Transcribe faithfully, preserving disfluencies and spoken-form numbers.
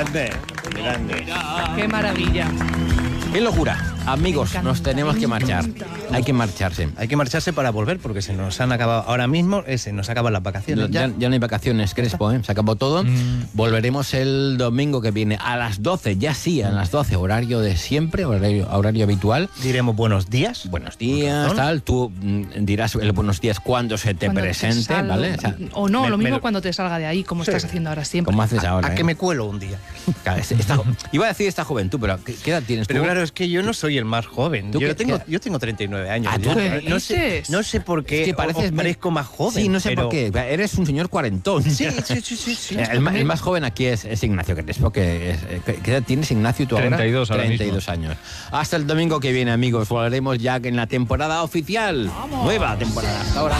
Grande, grande. Qué maravilla. ¡Qué locura! Amigos, Me encanta, nos tenemos me que marchar. encanta. Hay que marcharse. Hay que marcharse para volver porque se nos han acabado ahora mismo, eh, se nos acaban las vacaciones. Ya, Ya. ya no hay vacaciones, Crespo, ¿eh? Se acabó todo. Mm. Volveremos el domingo que viene a las doce, ya sí, a las doce, horario de siempre, horario, horario habitual. Diremos buenos días. Buenos días, razón. tal. Tú mm, dirás el buenos días cuando se te Cuando te presente, salga- ¿vale? O sea, O no, me- lo mismo me- cuando te salga de ahí, como Sí. estás haciendo ahora siempre. ¿cómo haces ahora? A eh? que me cuelo un día. Claro, es- esta- iba a decir esta juventud, pero ¿qué, qué edad tienes Pero tú? claro, es que yo no soy el más joven. ¿Tú Yo qué- tengo, qué? yo tengo treinta y nueve años. Ah, Yo ¿tú qué no, sé, dices? no sé por qué Es que pareces os parezco más joven. Sí, no sé pero- por qué. Eres un señor cuarentón. Sí, sí, sí, sí. sí. El, ma- el más joven aquí es, es Ignacio Crespo, que es, eh, ¿qué- ¿qué edad tienes, Ignacio, tú ahora? treinta y dos ahora treinta y dos años. Hasta el domingo que viene, amigos. Volveremos ya en la temporada oficial. Nueva temporada. Hasta ahora.